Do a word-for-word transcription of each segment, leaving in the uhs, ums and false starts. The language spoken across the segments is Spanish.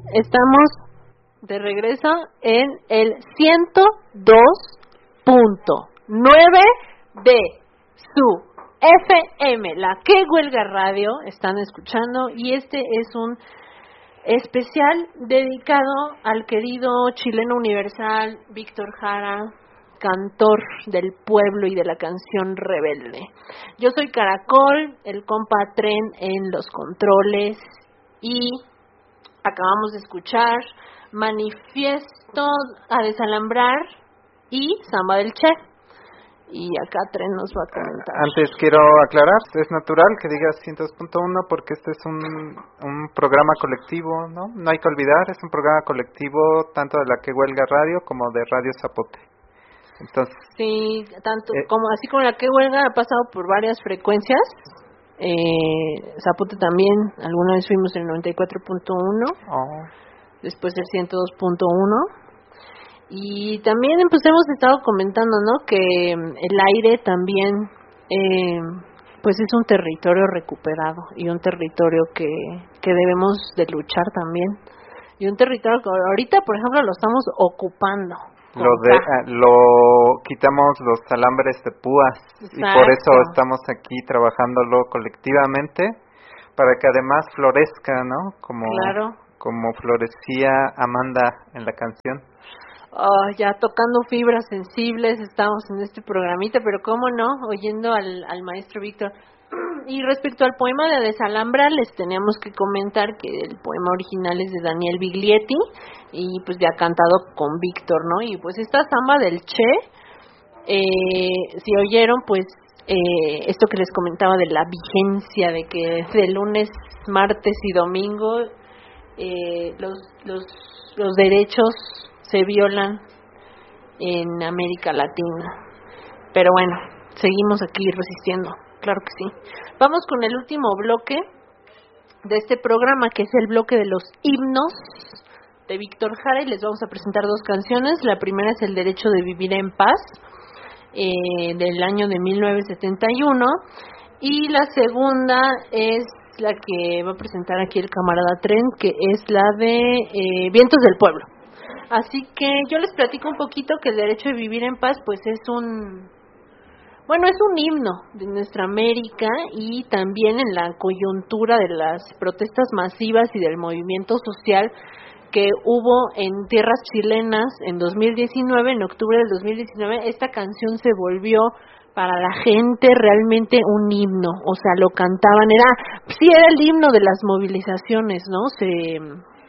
Estamos de regreso en el ciento dos punto nueve de su F M, la Que Huelga Radio, están escuchando, y este es un especial dedicado al querido chileno universal Víctor Jara, cantor del pueblo y de la canción rebelde. Yo soy Caracol, el compa Tren en los controles, y acabamos de escuchar Manifiesto a Desalambrar y Samba del Che. Y acá Tren nos va a comentar. Antes quiero aclarar, es natural que digas ciento dos punto uno porque este es un, un programa colectivo, ¿no? No hay que olvidar, es un programa colectivo tanto de la Que Huelga Radio como de Radio Zapote. Entonces, sí, tanto eh, como así como la Que Huelga ha pasado por varias frecuencias. Eh, Zapote también, alguna vez fuimos en el noventa y cuatro punto uno, oh. Después el ciento dos punto uno. Y también pues hemos estado comentando, ¿no?, que el aire también eh, pues es un territorio recuperado y un territorio que, que debemos de luchar también, y un territorio que ahorita, por ejemplo, lo estamos ocupando. Lo, de, uh, lo quitamos los alambres de púas. Exacto. Y por eso estamos aquí trabajándolo colectivamente para que además florezca, ¿no? Como, claro. Como florecía Amanda en la canción. Oh, ya tocando fibras sensibles estamos en este programita, pero cómo no, oyendo al, al maestro Víctor. Y respecto al poema de Desalambra, les teníamos que comentar que el poema original es de Daniel Biglietti y pues ya cantado con Víctor, ¿no? Y pues esta Samba del Che, eh, si oyeron, pues eh, esto que les comentaba de la vigencia, de que de lunes, martes y domingo eh, los, los, los derechos se violan en América Latina. Pero bueno, seguimos aquí resistiendo, claro que sí. Vamos con el último bloque de este programa, que es el bloque de los himnos de Víctor Jara, y les vamos a presentar dos canciones. La primera es El Derecho de Vivir en Paz, eh, del año de mil novecientos setenta y uno, y la segunda es la que va a presentar aquí el camarada Tren, que es la de eh, Vientos del Pueblo. Así que yo les platico un poquito que el derecho de vivir en paz pues es un, bueno, es un himno de nuestra América, y también en la coyuntura de las protestas masivas y del movimiento social que hubo en tierras chilenas en dos mil diecinueve, en octubre del dos mil diecinueve, esta canción se volvió para la gente realmente un himno, o sea, lo cantaban, era, sí era el himno de las movilizaciones, ¿no? Se...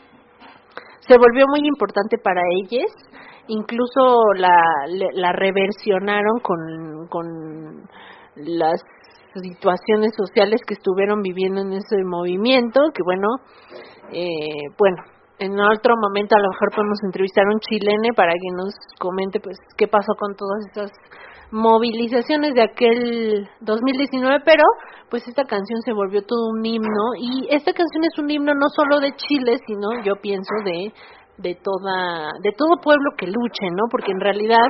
se volvió muy importante para ellos, incluso la, la reversionaron con, con las situaciones sociales que estuvieron viviendo en ese movimiento, que bueno, eh, bueno, en otro momento a lo mejor podemos entrevistar a un chileno para que nos comente pues qué pasó con todas esas movilizaciones de aquel dos mil diecinueve, pero pues esta canción se volvió todo un himno, y esta canción es un himno no solo de Chile, sino yo pienso de de toda de todo pueblo que luche, ¿no? Porque en realidad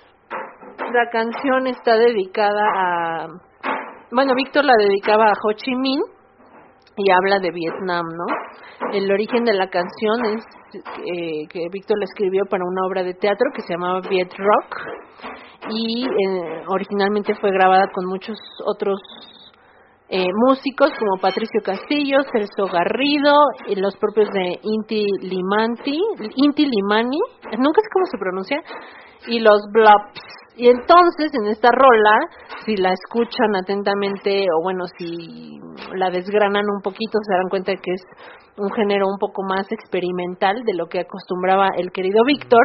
la canción está dedicada a, bueno, Víctor la dedicaba a Ho Chi Minh y habla de Vietnam, ¿no? El origen de la canción es eh, que Víctor la escribió para una obra de teatro que se llamaba Viet Rock, y eh, originalmente fue grabada con muchos otros eh, músicos como Patricio Castillo, Celso Garrido y los propios de Inti Limanti, Inti Limani, nunca sé cómo se pronuncia, y los Blops. Y entonces en esta rola, si la escuchan atentamente, o bueno, si la desgranan un poquito, se darán cuenta de que es un género un poco más experimental de lo que acostumbraba el querido Víctor,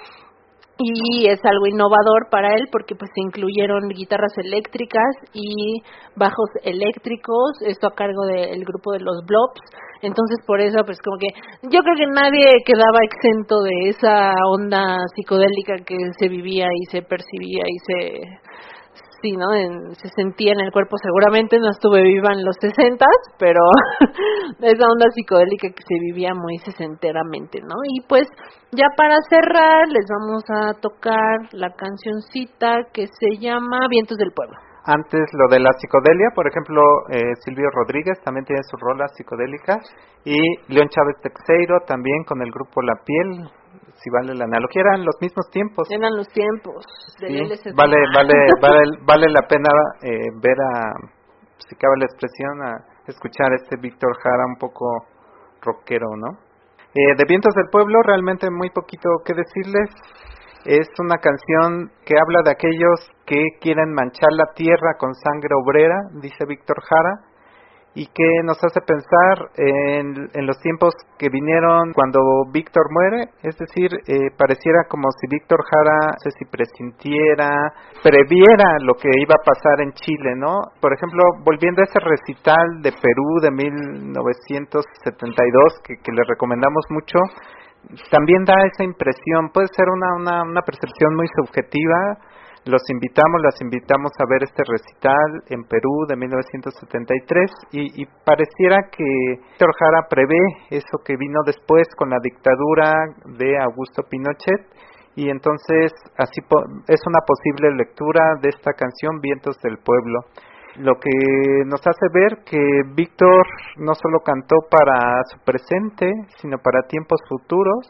y es algo innovador para él porque pues se incluyeron guitarras eléctricas y bajos eléctricos, esto a cargo del grupo de los Blops. Entonces por eso pues como que yo creo que nadie quedaba exento de esa onda psicodélica que se vivía y se percibía y se sí, ¿no? En, se sentía en el cuerpo. Seguramente no estuve viva en los sesentas, pero esa onda psicodélica que se vivía muy sesenteramente, ¿no? Y pues ya para cerrar les vamos a tocar la cancioncita que se llama Vientos del Pueblo. antes lo de la psicodelia, por ejemplo, eh, Silvio Rodríguez también tiene su rola psicodélica, y León Chávez Texeiro también con el grupo La Piel, si vale la analogía, eran los mismos tiempos. Eran los tiempos. Del sí, vale, vale, vale, vale la pena eh, ver a, si cabe la expresión, a escuchar a este Víctor Jara un poco rockero, ¿no? Eh, de Vientos del Pueblo, realmente muy poquito que decirles. Es una canción que habla de aquellos que quieren manchar la tierra con sangre obrera, dice Víctor Jara, y que nos hace pensar en, en los tiempos que vinieron cuando Víctor muere, es decir, eh, pareciera como si Víctor Jara, no sé si presintiera, previera lo que iba a pasar en Chile, ¿no? Por ejemplo, volviendo a ese recital de Perú de mil novecientos setenta y dos, que, que le recomendamos mucho, también da esa impresión, puede ser una, una, una percepción muy subjetiva. Los invitamos, las invitamos a ver este recital en Perú de mil novecientos setenta y tres y, y pareciera que Víctor Jara prevé eso que vino después con la dictadura de Augusto Pinochet, y entonces así po- es una posible lectura de esta canción Vientos del Pueblo. Lo que nos hace ver que Víctor no solo cantó para su presente, sino para tiempos futuros,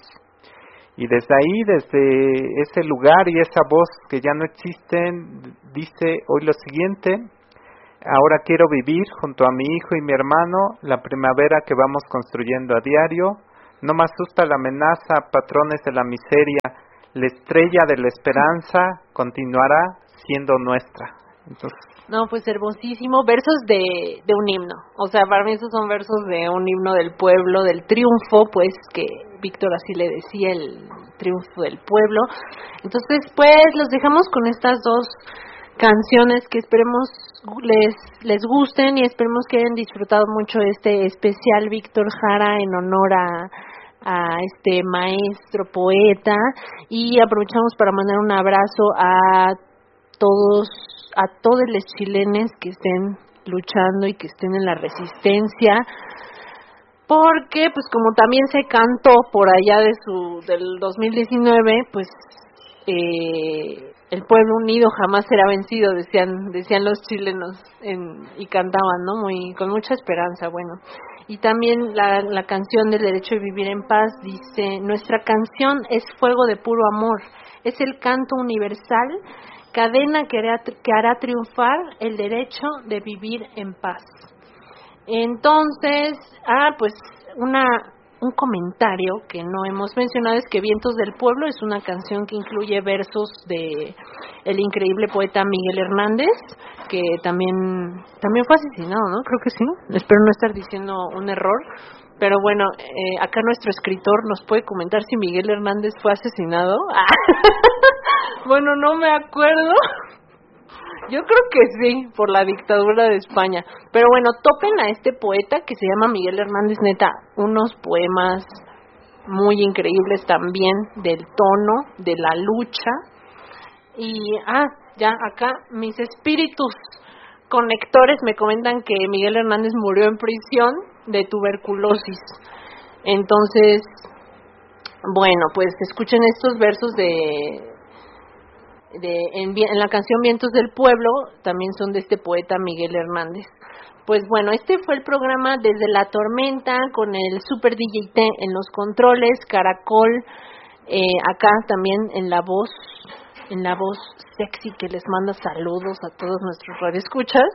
y desde ahí, desde ese lugar y esa voz que ya no existen, dice hoy lo siguiente: ahora quiero vivir junto a mi hijo y mi hermano la primavera que vamos construyendo a diario, no me asusta la amenaza, patrones de la miseria, la estrella de la esperanza continuará siendo nuestra. Entonces, no, pues hermosísimo, versos de, de un himno, o sea, para mí esos son versos de un himno del pueblo, del triunfo, pues, que Víctor así le decía, el triunfo del pueblo. Entonces, pues, los dejamos con estas dos canciones que esperemos les les gusten, y esperemos que hayan disfrutado mucho este especial Víctor Jara en honor a a este maestro poeta, y aprovechamos para mandar un abrazo a todos a todos los chilenos que estén luchando y que estén en la resistencia, porque pues como también se cantó por allá de su del dos mil diecinueve, pues eh, el pueblo unido jamás será vencido, decían decían los chilenos en, y cantaban, ¿no? Muy con mucha esperanza. Bueno, y también la, la canción del derecho de vivir en paz dice: nuestra canción es fuego de puro amor, es el canto universal, cadena que hará, que hará triunfar el derecho de vivir en paz. Entonces, ah, pues una un comentario que no hemos mencionado es que Vientos del Pueblo es una canción que incluye versos de el increíble poeta Miguel Hernández, que también también fue asesinado, ¿no? Creo que sí. Espero no estar diciendo un error. Pero bueno, eh, acá nuestro escritor nos puede comentar si Miguel Hernández fue asesinado. Bueno, no me acuerdo. Yo creo que sí, por la dictadura de España. Pero bueno, topen a este poeta que se llama Miguel Hernández, neta, unos poemas muy increíbles también, del tono, de la lucha. Y, ah, ya acá mis espíritus conectores me comentan que Miguel Hernández murió en prisión de tuberculosis. Entonces, bueno, pues escuchen estos versos de, de en, en la canción Vientos del Pueblo, también son de este poeta Miguel Hernández. Pues bueno, este fue el programa Desde la Tormenta con el Super D J T en los controles, Caracol, eh, acá también en la voz, en la voz sexy que les manda saludos a todos nuestros radioescuchas.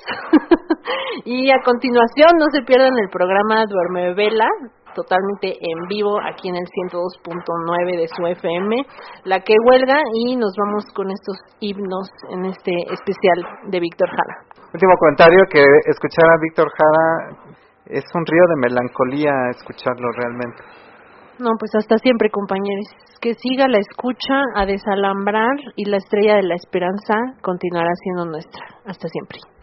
Y a continuación no se pierdan el programa Duerme Vela, totalmente en vivo aquí en el ciento dos punto nueve de su F M, La Que Huelga, y nos vamos con estos himnos en este especial de Víctor Jara. Último comentario, que escuchar a Víctor Jara es un río de melancolía, escucharlo realmente. No, pues hasta siempre, compañeros. Que siga la escucha a desalambrar, y la estrella de la esperanza continuará siendo nuestra. Hasta siempre.